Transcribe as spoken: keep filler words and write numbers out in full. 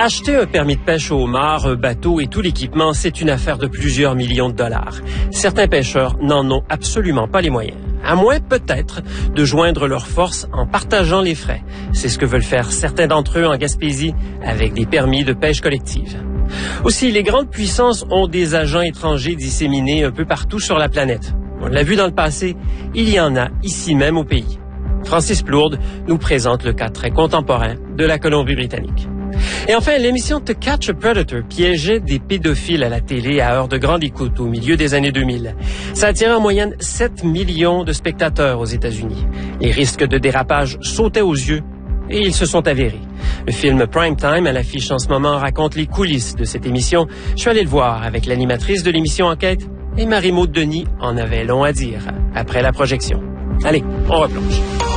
Acheter un permis de pêche au homard, un bateau et tout l'équipement, c'est une affaire de plusieurs millions de dollars. Certains pêcheurs n'en ont absolument pas les moyens. À moins, peut-être, de joindre leurs forces en partageant les frais. C'est ce que veulent faire certains d'entre eux en Gaspésie avec des permis de pêche collective. Aussi, les grandes puissances ont des agents étrangers disséminés un peu partout sur la planète. On l'a vu dans le passé, il y en a ici même au pays. Francis Plourde nous présente le cas très contemporain de la Colombie-Britannique. Et enfin, l'émission To Catch a Predator piégeait des pédophiles à la télé à heure de grande écoute au milieu des années deux mille. Ça attirait en moyenne sept millions de spectateurs aux États-Unis. Les risques de dérapage sautaient aux yeux et ils se sont avérés. Le film Prime Time à l'affiche en ce moment raconte les coulisses de cette émission. Je suis allé le voir avec l'animatrice de l'émission Enquête et Marie-Maude Denis en avait long à dire après la projection. Allez, on replonge.